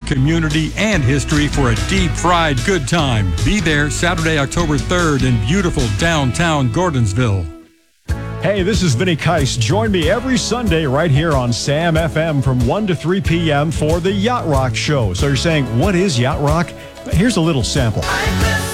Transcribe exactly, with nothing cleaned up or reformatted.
community, and history for a deep-fried good time. Be there Saturday, October third in beautiful downtown Gordonsville. Hey, this is Vinny Keiss. Join me every Sunday right here on Sam F M from one to three p.m. for the Yacht Rock Show. So you're saying, what is Yacht Rock? Here's a little sample.